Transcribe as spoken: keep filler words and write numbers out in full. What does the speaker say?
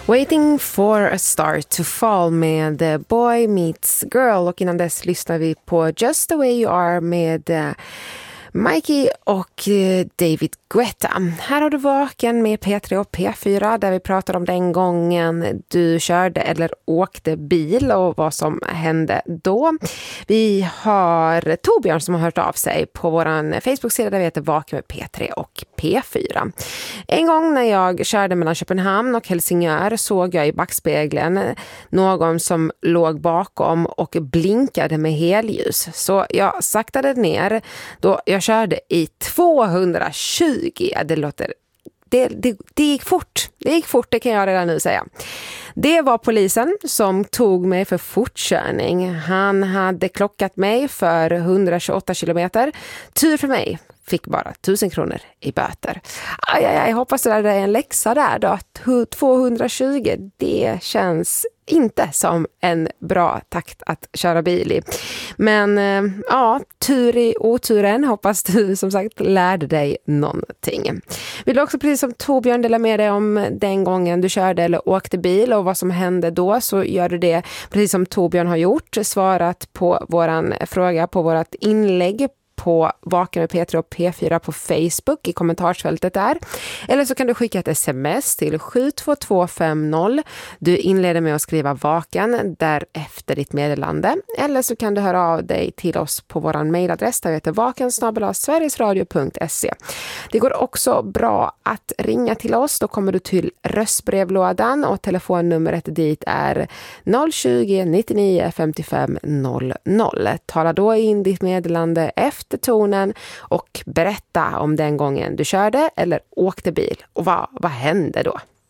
Waiting for a star to fall med The Boy Meets Girl, och innan dess lyssnar vi på Just the way you are med uh, Mikey och uh, David Guetta. Här har du Vaken med P tre och P fyra där vi pratar om den gången du körde eller åkte bil och vad som hände då. Vi har Torbjörn som har hört av sig på våran Facebook-sida där vi heter Vaken med P tre och P fyra. En gång när jag körde mellan Köpenhamn och Helsingör såg jag i backspegeln någon som låg bakom och blinkade med helljus. Så jag saktade ner då jag körde i tvåhundratjugo. Det låter det, det, det gick fort. Det gick fort, det kan jag redan nu säga. Det var polisen som tog mig för fortkörning. Han hade klockat mig för hundratjugoåtta kilometer. Tur för mig. Fick bara tusen kronor i böter. Aj, aj, aj, jag hoppas det är en läxa där då. tvåhundratjugo, det känns inte som en bra takt att köra bil i. Men ja, tur i oturen. Hoppas du som sagt lärde dig någonting. Vill du också precis som Torbjörn dela med dig om den gången du körde eller åkte bil och vad som hände då, så gör du det precis som Torbjörn har gjort. Svarat på våran fråga på vårat inlägg på Vaken med P tre och P fyra på Facebook i kommentarsfältet där. Eller så kan du skicka ett sms till sju två två fem noll. Du inleder med att skriva Vaken därefter ditt meddelande. Eller så kan du höra av dig till oss på våran mejladress där vi heter vaken snabel-a sverigesradio punkt se. Det går också bra att ringa till oss. Då kommer du till röstbrevlådan och telefonnumret dit är noll tjugo nittionio femtiofem noll noll. Tala då in ditt meddelande efter tonen och berätta om den gången du körde eller åkte bil och vad, vad hände då?